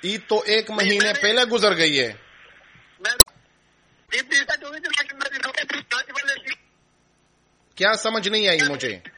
ईद तो 1 महीने पहले गुजर गई है। क्या समझ नहीं आई मुझे।